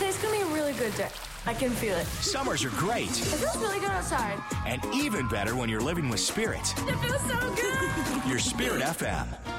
Today's gonna be a really good day. I can feel it. Summers are great. It feels really good outside. And even better when you're living with Spirit. It feels so good. Your Spirit FM.